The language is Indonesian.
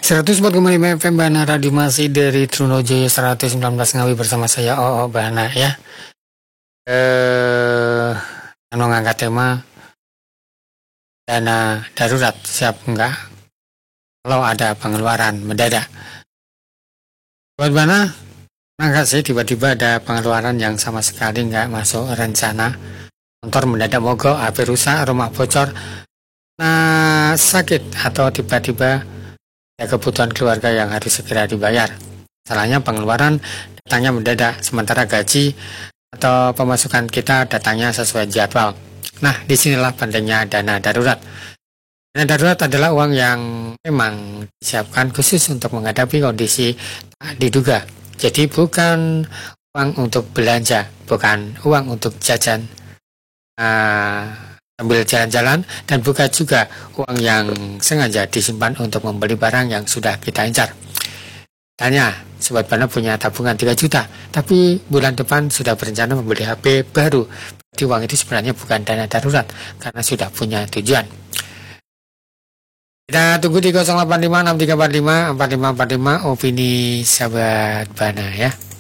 104,5 FM Bana Radio masih dari Trunojoyo 119 Ngawi bersama saya Oo Bana ya. Anu ngangkat tema dana darurat, siap enggak kalau ada pengeluaran mendadak. Buat Bana, enggak sih tiba-tiba ada pengeluaran yang sama sekali enggak masuk rencana. Motor mendadak mogok, HP rusak, rumah bocor, nah sakit, atau tiba-tiba ada kebutuhan keluarga yang harus segera dibayar. Salahnya pengeluaran datangnya mendadak, sementara gaji atau pemasukan kita datangnya sesuai jadwal. Nah, disinilah pentingnya dana darurat. Dana darurat adalah uang yang memang disiapkan khusus untuk menghadapi kondisi tak diduga. Jadi bukan uang untuk belanja, bukan uang untuk jajan, sambil jalan-jalan, dan bukan juga uang yang sengaja disimpan untuk membeli barang yang sudah kita incar. Tanya, Sobat Bana punya tabungan 3 juta, tapi bulan depan sudah berencana membeli HP baru. Jadi uang itu sebenarnya bukan dana darurat, karena sudah punya tujuan. Kita tunggu di 085 6345 4545 opini Sobat Bana ya.